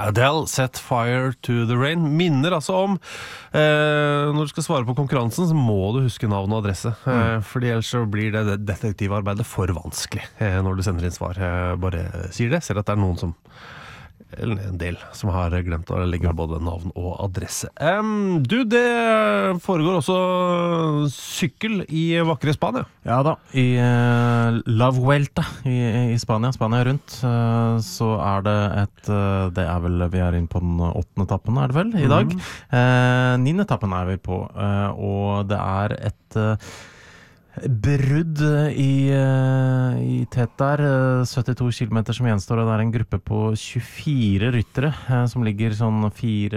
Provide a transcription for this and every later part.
Adele, Set Fire to the Rain, minner altså om når du skal svare på konkurransen så må du huske navn og adresse, fordi ellers så blir det detektivarbeidet for vanskelig når du sender inn svar. Bare sier det, ser at det noen som eller en del som har glemt å legge både navn og adresse. Det foregår også sykkel i vakre Spania. Ja da, i La Vuelta i Spania rundt, så det det vel, vi inne på den 8. etappen det vel i dag. 9. etappen vi på, og det et brudd i tett der, 72 kilometer som gjenstår, og det en gruppe på 24 ryttere som ligger sånn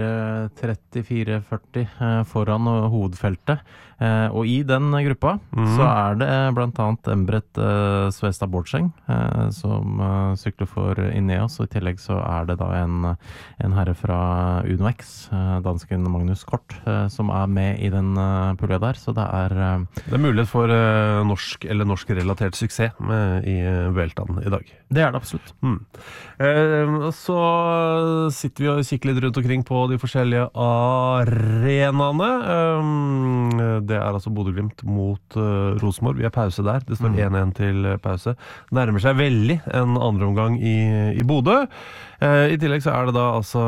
4:30–4:40 foran hovedfeltet. Og i den gruppa så det blant annet Embret Svesta Bortseng som sykler for Ineos, og i tillegg så det da en herre fra UnoX, dansken Magnus Kort, som med i den pulja der, så det det mulighet for norsk eller norsk-relatert suksess i Vueltaen i dag. Det det absolutt. Så sitter vi og kikker litt rundt omkring på de forskjellige arenaene. Det altså Bodø/Glimt mot Rosenborg. Vi pause der. Det står 1-1 til pause. Nærmer seg veldig en andre omgang i Bodø. I tillegg så det da altså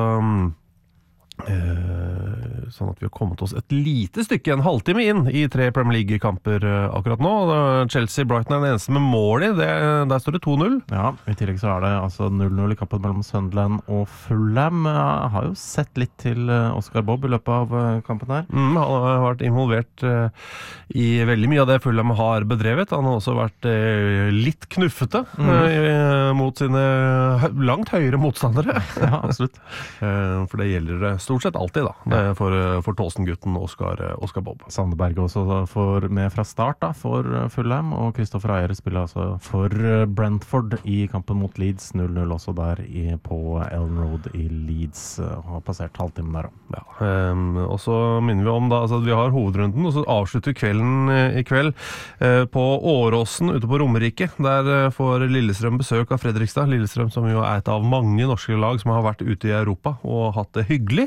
sånn at vi har kommet oss et lite stykke, en halvtime inn i 3 Premier League-kamper akkurat nå. Chelsea-Brighton den eneste med mål i, der står det 2-0. Ja, i tillegg så det altså 0-0 i kampen mellom Sunderland og Fulham. Jeg har jo sett litt til Oscar Bobb i løpet av kampen her. Han har vært involvert i veldig mye av det Fulham har bedrevet. Han har også vært litt knuffete mot sine langt høyere motstandere. Ja, absolutt. For det gjelder stort sett alltid da, for Tåsen-gutten Oscar Bobb. Sandberg også med fra start da, for Fulham, og Kristoffer Ayer spiller altså for Brentford i kampen mot Leeds, 0-0 også der på Ellen Road i Leeds, har passert halvtimen der også. Ja, og så minner vi om da, altså, at vi har hovedrunden, og så avslutter kvelden i kveld på Åråsen ute på Romerike. Der får Lillestrøm besøk av Fredrikstad. Lillestrøm som jo et av mange norske lag som har vært ute i Europa og hatt det hyggelig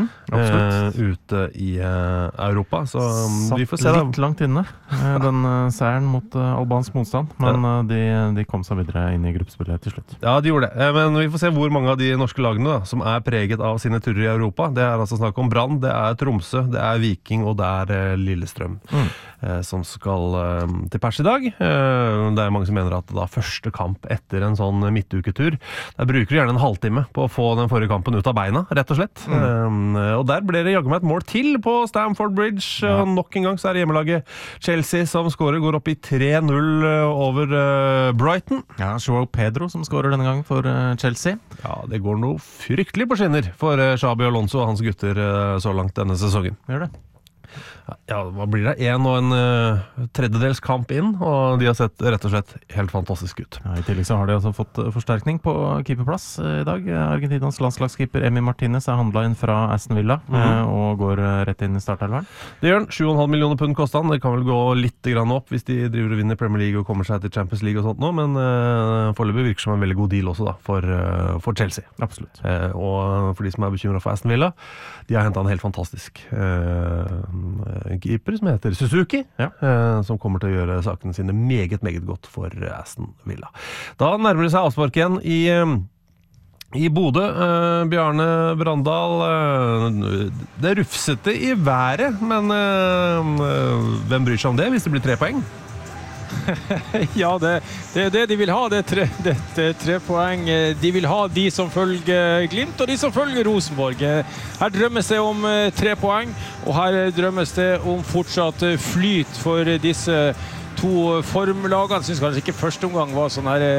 ute i Europa, så vi får se litt langt inne den seieren mot albansk motstand, men de kom seg videre inn i gruppespillet til slutt. Ja, de gjorde det, men vi får se hvor mange av de norske lagene da, som preget av sine turer i Europa. Det altså snakk om Brann, det Tromsø, det Viking og det Lillestrøm som skal til pers i dag. Det mange som mener at da første kamp etter en sånn midtuketur, der bruker de gjerne en halvtime på å få den forrige kampen ut av beina, rett og slett. Og der ble det jaggu meg et mål til på Stamford Bridge. Nok en gang så det hjemmelaget Chelsea som skårer, går opp i 3-0 over Brighton. Ja, Joao Pedro som skårer denne gangen for Chelsea. Ja, det går noe fryktelig på skinner for Xabi Alonso og hans gutter så langt denne sesongen. Gjør det. Ja, hva blir det? 1 og en tredjedels kamp inn, og de har sett rett og slett helt fantastisk ut. Ja, i tillegg så har de altså fått forsterkning på keeperplass i dag. Argentinas landslagskeeper Emi Martinez handlet inn fra Aston Villa og går rett inn i startelveren. Det gjør han. 7,5 millioner pund kostet han. Det kan vel gå litt grann opp hvis de driver og vinner Premier League og kommer seg til Champions League og sånt nå, men foreløpig virker som en veldig god deal også da, for Chelsea. Absolutt. Og for de som bekymret for Aston Villa, de har hentet en helt fantastisk keeper som heter Suzuki, som kommer til å gjøre sakene sine meget, meget godt for Aston Villa. Da nærmer det seg avspark igjen i Bodø. Bjarne Brandal, det rufsete i været, men hvem bryr seg om det hvis det blir 3 poeng? Ja, det det de vil ha, det 3 poeng. De vil ha de som følger Glimt og de som følger Rosenborg. Her drømmes det om 3 poeng, og her drømmes det om fortsatt flyt for disse 2 formlagene. Jeg synes kanskje ikke første omgang var sånn her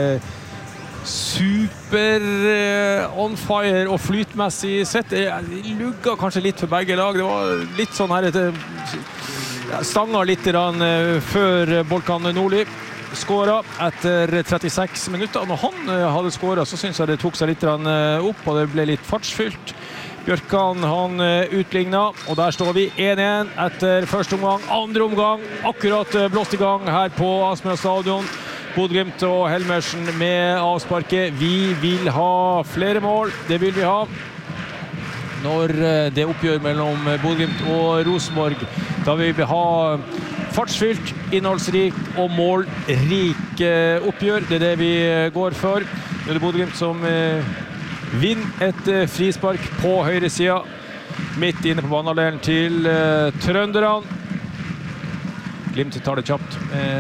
super on fire og flytmessig sett. Det lugget kanskje litt for begge lag. Det var litt sånn her stanga litt før Bolkan Nordli skåret etter 36 minutter. Når han hadde skåret, så synes jeg det tok seg litt opp, og det ble litt fartsfylt. Bjørkan, han utlignet, og der står vi 1-1 etter første omgang. Andre omgang, akkurat blåst i gang her på Aspmyra stadion. Bodø/Glimt og Helmersen med avsparket. Vi vil ha flere mål, det vil vi ha. når det oppgjør mellom Bodø/Glimt og Rosenborg. Da vil vi ha fartsfylt, innholdsrik og målrik oppgjør. Det det vi går for. Det Bodø/Glimt som vinner et frispark på høyre siden, midt inne på banehalvdelen til trønderne. Glimt tar det kjapt.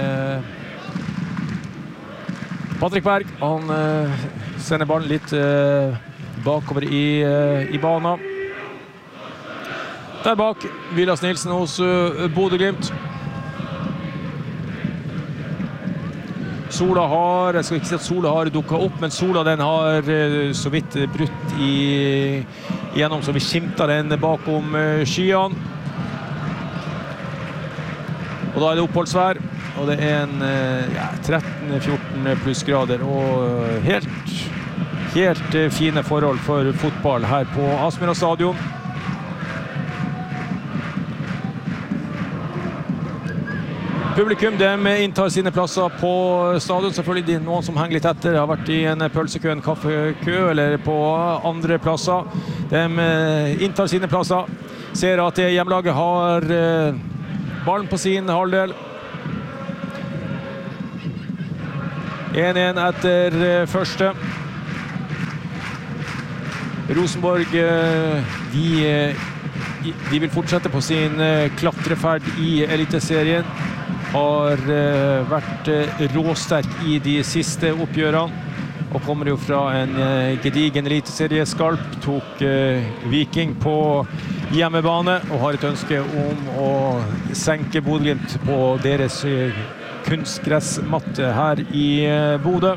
Patrick Berg, han sender ballen litt bakover i banen. Der bak, Vilas Nilsen hos Bodø/Glimt. Sola har, jeg skal ikke si at Sola har dukket opp, men Sola den har så vidt brutt igjennom, så vi skimter den bakom skyene. Og da det oppholdsvær, og det en 13-14 plussgrader, og helt fine forhold for fotball her på Aspmyra stadion. Publikum, de inntar sine plasser på stadion. Selvfølgelig noen som henger litt etter, har vært i en pølsekø, en kaffekø, eller på andre plasser. De inntar sine plasser, ser at hjemmelaget har ballen på sin halvdel. 1-1 etter første. Rosenborg, de vil fortsette på sin klatreferd i Eliteserien. Har vært råsterk i de siste oppgjørene og kommer jo fra en gedigen eliteserieskalp, tok Viking på hjemmebane og har et ønske om å senke Bodø/Glimt på deres kunstgressmatte her i Bodø.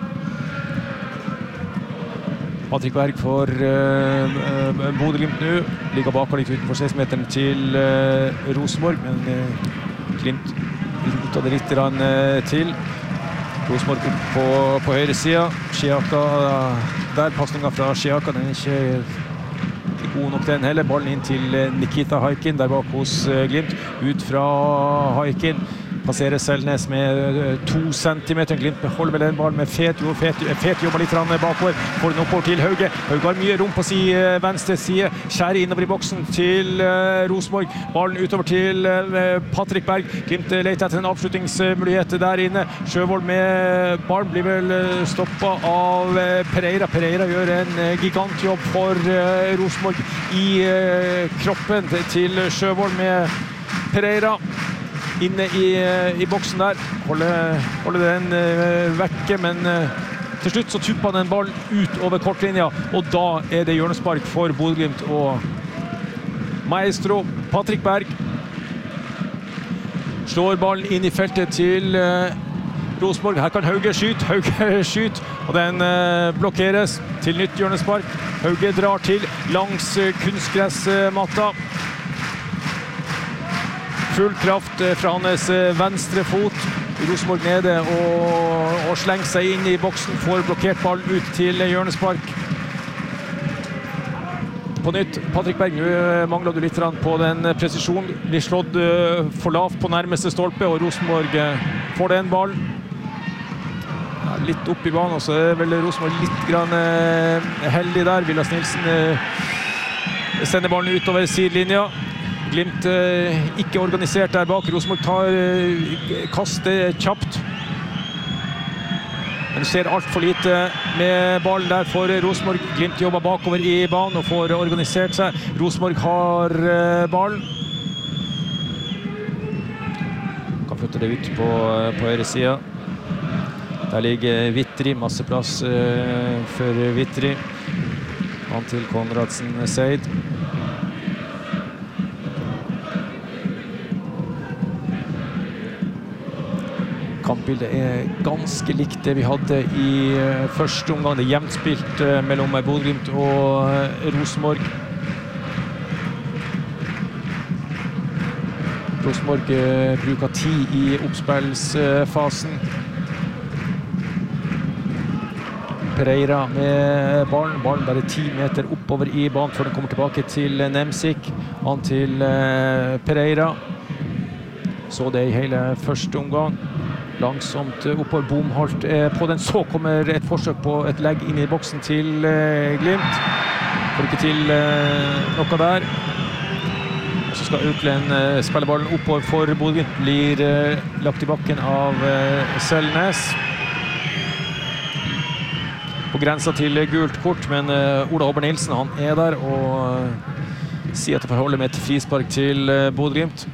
Patrick Berg for Bodø/Glimt nå, ligger bak litt utenfor 16-meteren til Rosenborg, men Glimt rota det litt til. Rosenborg opp på høyre siden. Schiaka der, passningen fra Schiaka, den ikke god nok den heller. Ballen inn til Nikita Haikin, der bak hos Glimt. Ut fra Haikin. Passerer Selnes med 2 centimeter. Glimt beholder vel den ballen med Fet jobber litt bakover. Får den oppover til Hauge. Hauge har mye rom på venstre side. Skjærer innover i boksen til Rosenborg. Ballen utover til Patrick Berg. Glimt leter etter en avslutningsmulighet der inne. Sjøvold med ballen blir vel stoppet av Pereira. Pereira gjør en gigantjobb for Rosenborg i kroppen til Sjøvold med Pereira. Inne i boksen der, holder den vekke, men til slutt så tupper den ballen ut over kortlinja, og da det hjørnespark for Bodø/Glimt og maestro Patrick Berg. Slår ballen inn i feltet til Rosenborg. Her kan Hauge skyte, og den blokkeres til nytt hjørnespark. Hauge drar til langs kunstgressmatta. Full kraft fra hans venstre fot. Rosenborg nede og slenger seg inn i boksen, får blokkert ball ut til hjørnespark. På nytt, Patrick Berg, nå mangler du litt på den presisjonen. Blir slått for lavt på nærmeste stolpe, og Rosenborg får den ballen. Litt opp i banen, og så vel Rosenborg litt grann heldig der. Vilas Nilsen sender ballen utover sidelinja. Glimt ikke organisert der bak. Rosenborg kaster kjapt. Men ser alt for lite med ballen der for Rosenborg. Glimt jobber bakover i banen og får organisert seg. Rosenborg har ballen. Kan flytte det ut på høyre siden. Der ligger Vittri, masse plass for Vittri. Han til Konradsen Seid. Kampbildet ganske likt det vi hadde i første omgang. Det jevnt spilt mellom Bodø/Glimt og Rosenborg. Rosenborg bruker tid i oppspillsfasen. Pereira med ballen. Ballen bare 10 meter oppover i banen før den kommer tilbake til Nemsik. Han til Pereira. Så det i hele første omgang. Langsomt oppover, Bomholt på den. Så kommer et forsøk på et legg inn i boksen til Glimt. får ikke til noe der. Og så skal Aukland spille ballen oppover for Bodø-Glimt, blir lagt i bakken av Selnes. På grensa til gult kort, men Ola Håber Nilsen, han der og sier at det får holde med et frispark til Bodø-Glimt.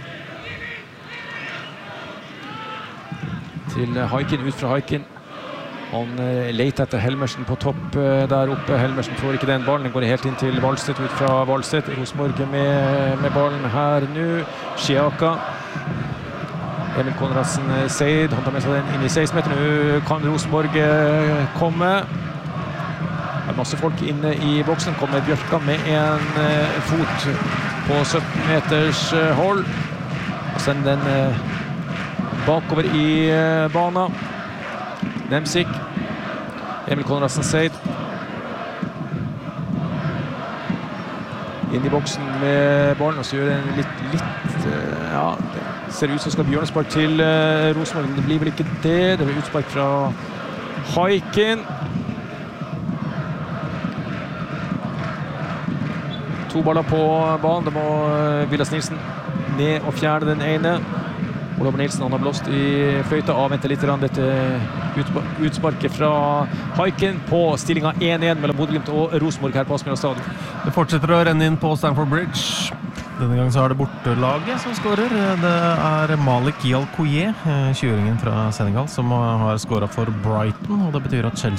Til Haikin, ut fra Haikin. Han leter etter Helmersen på topp der oppe. Helmersen får ikke den ballen. Den går helt inn til Valstedt, ut fra Valstedt. Rosenborg med ballen her nå. Skiaka. Emil Konradsen Seid. Han tar med seg den inn i 16-meter. Nå kan Rosenborg komme. Det masse folk inne i boksen. Kommer Bjørka med en fot på 17 meters hold. Og sender den bakover i bana. Nemsik. Emil Konradsen Seid. Inn i boksen med ballen, og så gjør den litt ja, det ser ut som skal bli hjørnespark til Rosenborg, men det blir vel ikke det. Det blir utspark fra Haikin. 2 baller på banen. Det må Vilas Nilsen ned og fjerne den ene. Ola Nilsen, han har blåst i fløyta, avventer litt dette utsparket fra Haikin på stillingen 1-1 mellom Bodø-Glimt og Rosenborg her på Aspmyra stadion. Det fortsetter å renne inn på Stamford Bridge. Denne gangen så er det bortelaget som skårer. Det Malik Yalkoye, 20-åringen fra Senegal, som har skåret for Brighton, og det betyr at Chelsea